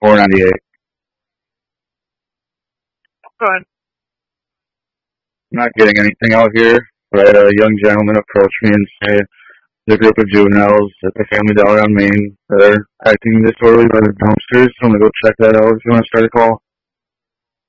498. Go ahead. I'm not getting anything out here, but I had a young gentleman approach me and say there's a group of juveniles at the Family Dollar on Main that are acting disorderly by the dumpsters. So I'm going to go check that out if you want to start a call.